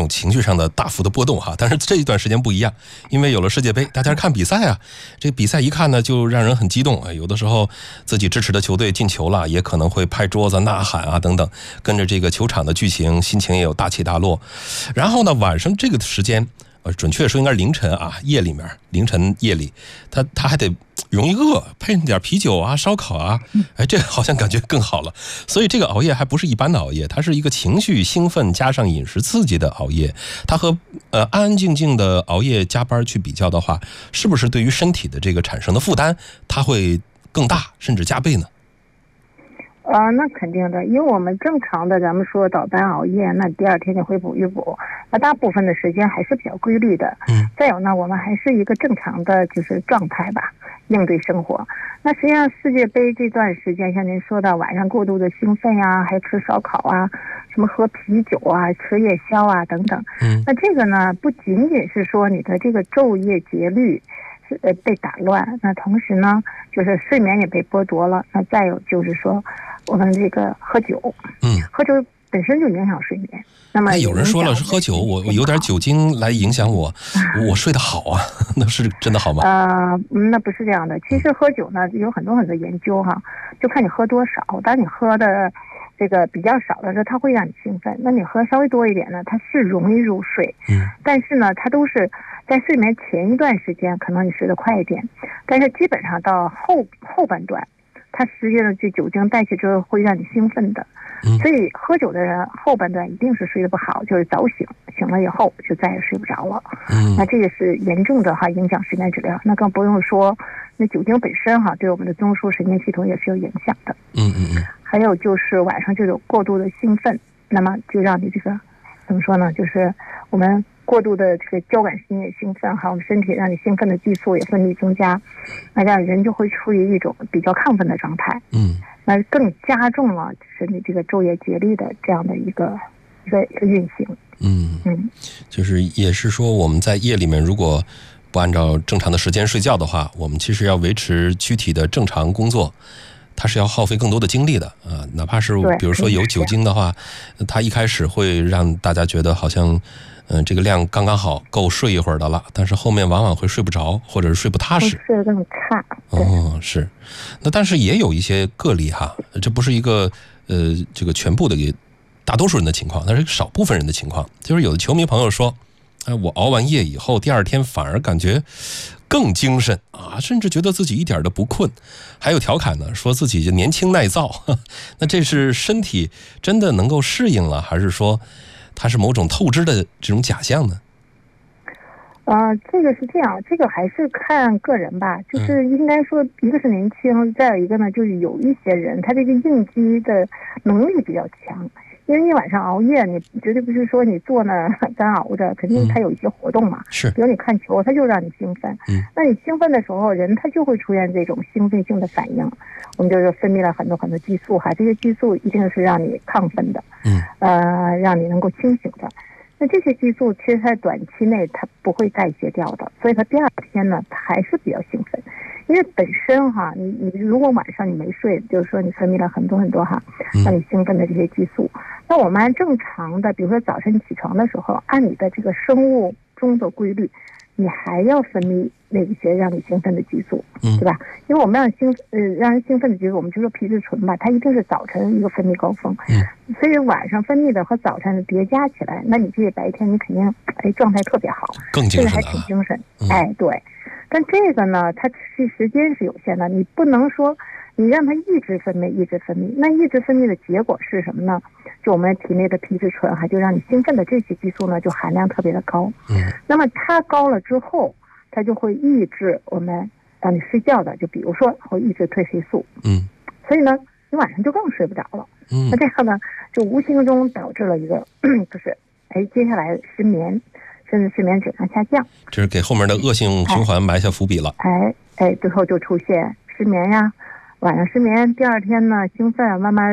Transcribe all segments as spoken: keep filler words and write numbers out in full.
种情绪上的大幅的波动哈。但是这一段时间不一样，因为有了世界杯，大家看比赛啊，这个比赛一看呢就让人很激动啊。有的时候自己支持的球队进球了，也可能会拍桌子呐喊啊等等，跟着这个球场的剧情，心情也有大起大落。然后呢，晚上这个时间。呃，准确说应该是凌晨啊，夜里面，凌晨夜里，他他还得容易饿，配点啤酒啊、烧烤啊，哎，这个好像感觉更好了。所以这个熬夜还不是一般的熬夜，它是一个情绪兴奋加上饮食刺激的熬夜。它和呃安安静静的熬夜加班去比较的话，是不是对于身体的这个产生的负担，它会更大，甚至加倍呢？ 呃，那肯定的，因为我们正常的，咱们说倒班熬夜，那第二天就会补一补，那大部分的时间还是比较规律的。嗯。再有呢，我们还是一个正常的就是状态吧，应对生活。那实际上世界杯这段时间，像您说的晚上过度的兴奋呀、啊，还吃烧烤啊，什么喝啤酒啊，吃夜宵啊等等。嗯。那这个呢，不仅仅是说你的这个昼夜节律。呃，被打乱，那同时呢，就是睡眠也被剥夺了。那再有就是说，我们这个喝酒，嗯，喝酒本身就影响睡眠。那么有人说了是喝酒，我我有点酒精来影响我，我睡得好啊，那是真的好吗？ 呃，那不是这样的。其实喝酒呢，有很多很多研究哈，就看你喝多少。当你喝的这个比较少的时候，它会让你兴奋；那你喝稍微多一点呢，它是容易入睡。嗯，但是呢，它都是。在睡眠前一段时间，可能你睡得快一点，但是基本上到后后半段，它实际上这酒精代谢之后会让你兴奋的，嗯、所以喝酒的人后半段一定是睡得不好，就是早醒，醒了以后就再也睡不着了。嗯，那这个是严重的哈影响睡眠质量。那更不用说，那酒精本身哈对我们的中枢神经系统也是有影响的。嗯嗯嗯。还有就是晚上就有过度的兴奋，那么就让你这个怎么说呢？就是我们。过度的这个交感神经兴奋，还有我们身体让你兴奋的激素也分泌增加，那让人就会处于一种比较亢奋的状态。嗯，那更加重了身体这个昼夜节律的这样的一个一个一个运行。嗯嗯， 就是也是说我们在夜里面如果不按照正常的时间睡觉的话，我们其实要维持躯体的正常工作。它是要耗费更多的精力的啊、呃，哪怕是比如说有酒精的话，它一开始会让大家觉得好像，嗯、呃，这个量刚刚好够睡一会儿的了，但是后面往往会睡不着，或者是睡不踏实， 睡得更差。 哦，是，那但是也有一些个例哈，这不是一个呃这个全部的大多数人的情况，那是少部分人的情况，就是有的球迷朋友说，哎，我熬完夜以后，第二天反而感觉更精神啊，甚至觉得自己一点都不困。还有调侃呢，说自己就年轻耐造。那这是身体真的能够适应了，还是说它是某种透支的这种假象呢？ 呃，这个是这样，这个还是看个人吧。就是应该说，一个是年轻，再有一个呢，就是有一些人他这个应激的能力比较强。因为你晚上熬夜，你绝对不是说你坐那干熬着，肯定它有一些活动嘛。是，比如你看球，它就让你兴奋。嗯，那你兴奋的时候，人他就会出现这种兴奋性的反应，我们就是分泌了很多很多激素哈，这些激素一定是让你亢奋的，嗯，呃，让你能够清醒的。那这些激素其实在短期内它不会代谢掉的，所以它第二天呢，它还是比较兴奋。因为本身哈，你你如果晚上你没睡，就是说你分泌了很多很多哈，让你兴奋的这些激素。那我们按正常的，比如说早晨起床的时候，按你的这个生物钟的规律，你还要分泌那一些让你兴奋的激素，对吧？因为我们让兴呃让人兴奋的激素，我们就说皮质醇吧，它一定是早晨一个分泌高峰，所以晚上分泌的和早晨的叠加起来，那你这白天你肯定哎状态特别好， 更精神了， 还挺精神，哎对。但这个呢，它是时间是有限的，你不能说你让它一直分泌一直分泌，那一直分泌的结果是什么呢？就我们体内的皮质醇还就让你兴奋的这些激素呢，就含量特别的高。嗯，那么它高了之后，它就会抑制我们让你睡觉的，就比如说会抑制褪黑素。嗯，所以呢，你晚上就更睡不着了。嗯，那这样呢，就无形中导致了一个就是哎，接下来失眠。甚至睡眠质量下降， 这是给后面的恶性循环埋下伏笔了。 哎哎，最后就出现失眠呀，晚上失眠，第二天呢兴奋，慢慢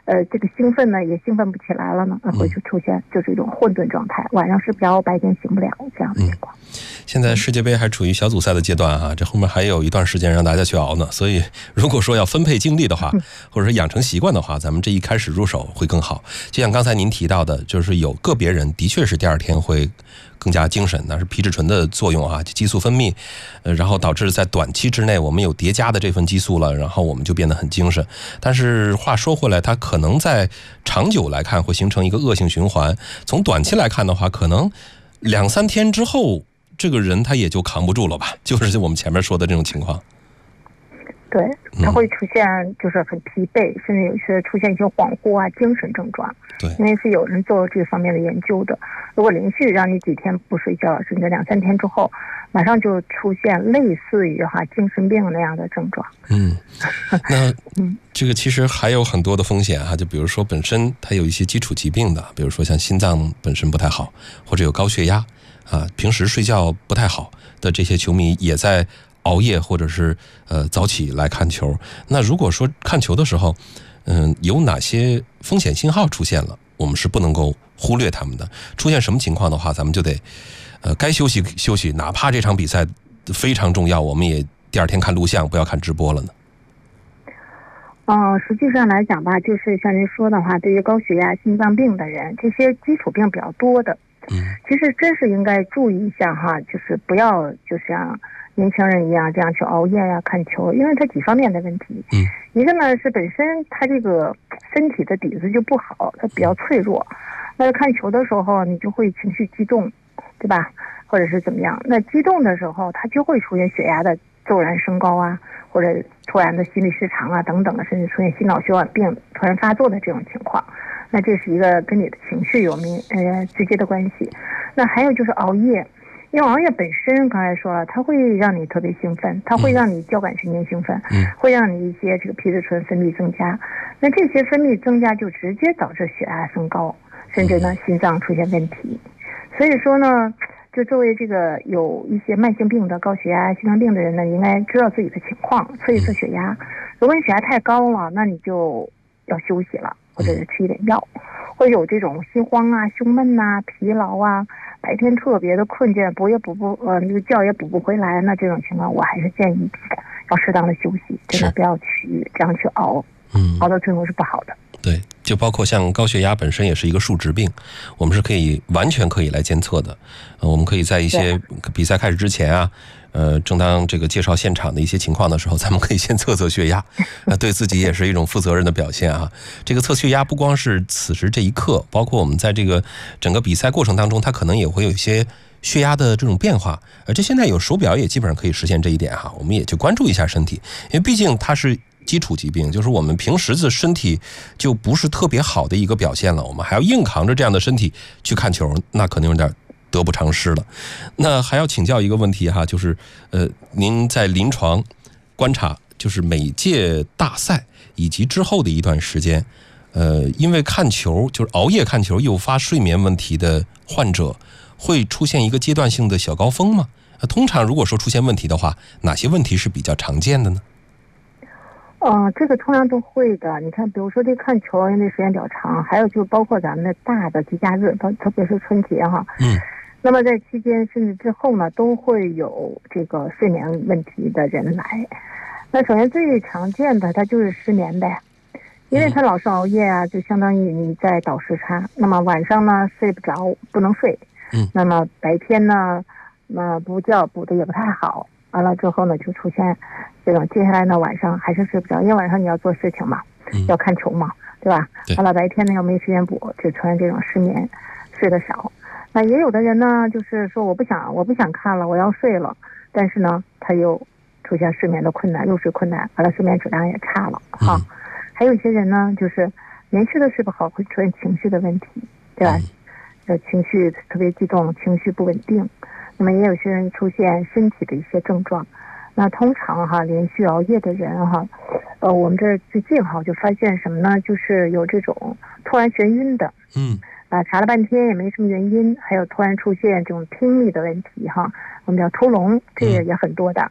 呃，这个兴奋呢也兴奋不起来了呢，会就出现就是一种混沌状态，晚上睡不着，白天醒不了这样的情况。 嗯，现在世界杯还处于小组赛的阶段啊，这后面还有一段时间让大家去熬呢。所以如果说要分配精力的话，或者是养成习惯的话，咱们这一开始入手会更好。就像刚才您提到的，就是有个别人的确是第二天会更加精神，那是皮质醇的作用啊，激素分泌，呃，然后导致在短期之内我们有叠加的这份激素了，然后我们就变得很精神。但是话说回来，它可能在长久来看会形成一个恶性循环。从短期来看的话，可能两三天之后，这个人他也就扛不住了吧，就是我们前面说的这种情况。 对，他会出现就是很疲惫，甚至有些出现一些恍惚啊、精神症状。 对， 因为是有人做这方面的研究的。如果连续让你几天不睡觉，甚至两三天之后，马上就出现类似于哈精神病那样的症状。 嗯，那这个其实还有很多的风险哈，就比如说本身它有一些基础疾病的，比如说像心脏本身不太好，或者有高血压啊，平时睡觉不太好的这些球迷也在熬夜或者是呃早起来看球。那如果说看球的时候，嗯，有哪些风险信号出现了，我们是不能够忽略他们的。出现什么情况的话，咱们就得呃该休息休息，哪怕这场比赛非常重要，我们也第二天看录像，不要看直播了呢。 嗯、呃，实际上来讲吧，就是像您说的话，对于高血压、心脏病的人，这些基础病比较多的， 嗯， 其实真是应该注意一下哈，就是不要就像年轻人一样这样去熬夜呀、看球，因为它几方面的问题。 嗯， 一个呢是本身他这个身体的底子就不好，他比较脆弱。那看球的时候，你就会情绪激动，对吧？或者是怎么样？那激动的时候，他就会出现血压的骤然升高啊，或者突然的心律失常啊等等的，甚至出现心脑血管病突然发作的这种情况。那这是一个跟你的情绪有明呃直接的关系。那还有就是熬夜。因为熬夜本身刚才说了，它会让你特别兴奋，它会让你交感神经兴奋，嗯，会让你一些这个皮质醇分泌增加。那这些分泌增加就直接导致血压升高，甚至呢心脏出现问题。所以说呢，就作为这个有一些慢性病的高血压、心脏病的人呢，应该知道自己的情况，测一测血压。如果你血压太高了，那你就要休息了，或者是吃一点药。会有这种心慌啊、胸闷啊、疲劳啊，白天特别的困倦，补也补不呃那个觉也补不回来，那这种情况我还是建议要适当的休息，真的不要去这样去熬，嗯，熬到最后是不好的。 对，就包括像高血压本身也是一个数值病，我们是可以完全可以来监测的。呃，我们可以在一些比赛开始之前啊，呃，正当这个介绍现场的一些情况的时候，咱们可以先测测血压，呃，对自己也是一种负责任的表现啊。这个测血压不光是此时这一刻，包括我们在这个整个比赛过程当中，它可能也会有一些血压的这种变化。而这现在有手表也基本上可以实现这一点哈，我们也去关注一下身体，因为毕竟它是基础疾病，就是我们平时的身体就不是特别好的一个表现了，我们还要硬扛着这样的身体去看球，那可能有点得不偿失了。那还要请教一个问题哈，就是呃，您在临床观察，就是每届大赛以及之后的一段时间，呃，因为看球就是熬夜看球诱发睡眠问题的患者，会出现一个阶段性的小高峰吗？呃，通常如果说出现问题的话，哪些问题是比较常见的呢？ 呃，这个通常都会的。你看，比如说这看球，因为时间比较长，还有就是包括咱们的大的节假日，特别是春节哈。嗯。那么在期间甚至之后呢，都会有这个睡眠问题的人来。那首先最常见的，它就是失眠呗，因为他老是熬夜啊，就相当于你在倒时差。那么晚上呢睡不着，不能睡。嗯。那么白天呢，那补觉补的也不太好。完了之后呢，就出现这种接下来呢晚上还是睡不着，因为晚上你要做事情嘛，嗯、要看球嘛，对吧？完了白天呢又没时间补，就出现这种失眠，睡得少。那也有的人呢，就是说我不想我不想看了，我要睡了，但是呢他又出现睡眠的困难，入睡困难，完了睡眠质量也差了哈。嗯、还有一些人呢，就是连续的睡不好，会出现情绪的问题，对吧？呃、嗯，情绪特别激动，情绪不稳定。那么也有些人出现身体的一些症状，那通常哈连续熬夜的人哈，呃，我们这最近哈就发现什么呢？就是有这种突然眩晕的，嗯，啊查了半天也没什么原因，还有突然出现这种听力的问题哈，我们叫突聋，这个也很多的，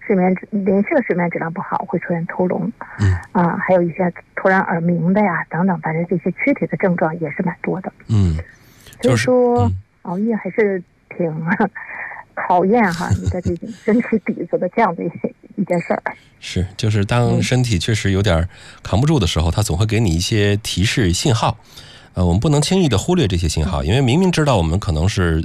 睡眠连续的睡眠质量不好，会出现头聋， 嗯啊，还有一些突然耳鸣的呀等等，反正这些躯体的症状也是蛮多的。 嗯， 所以说、 嗯、 熬夜还是挺考验哈你的这种身体底子的这样的一些一件事儿。 是，就是当身体确实有点扛不住的时候，它总会给你一些提示信号。呃，我们不能轻易的忽略这些信号，因为明明知道我们可能是